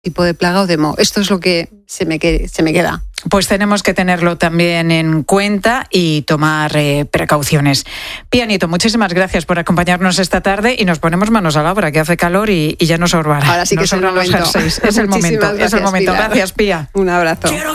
tipo de plaga o de moho. Esto es lo que se me queda. Pues tenemos que tenerlo también en cuenta y tomar precauciones. Pía Nieto, muchísimas gracias por acompañarnos esta tarde y nos ponemos manos a la obra, que hace calor y ya nos orbará. Ahora sí que es el momento. Es el momento. Gracias, Gracias, Pía. Un abrazo.